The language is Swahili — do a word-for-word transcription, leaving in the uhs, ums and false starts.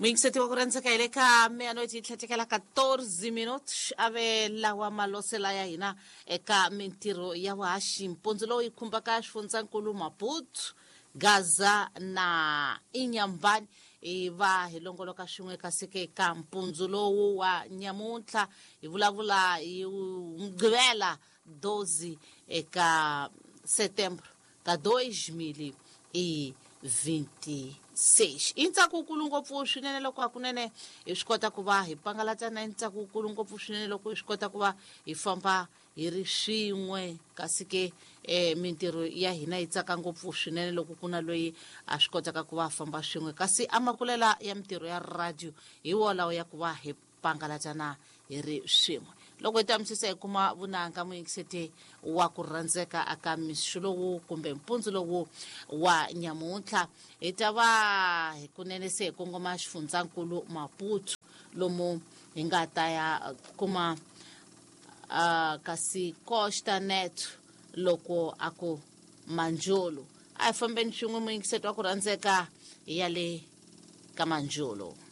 Mwingiseti wa kuranzaka ile ka meanoiti itlatekela catorze minutos ave lawa malosela ya hina eka mentiro ya washi mponzolo ikumbaka shfunza nkulu Maputo Gaza na Inyambani iva hilongoloka xin'we kasike ka mpunzulo wa nyamuntlha ivulavula hi mgqivela doze eka setembro ka dois mil e vinte e seis intsakukulu ngopfu swinene loko hakunene hi swi kota ku va hi pangalatana intsakukulu ngopfu swinene loko hi swi kota ku va hi famba hi ri swin'we kasi ke eh, mintirho ya hina yi tsaka ngopfu swinene loko ku na loyi a swi kotaka ku va famba swin'we kasi amakulela ya mintirho ya radio hi wolawo ya ku va hi pangalatana hi ri swin'we loko hi tamisisa hi kuma vunanga muyingiseti wa ku rhandzeka aka mixulowu kumbe mpundzu lowu wa nyamuntlha hi ta va hi kunenese hi kongoma xifundzankulu Maputo lomu hi nga ta ya kuma uh, kasi Costa Neto loko ako Manjolo a hi fambeni swin'we muyingiseti wa ku rhandzeka ya le ka Manjolo.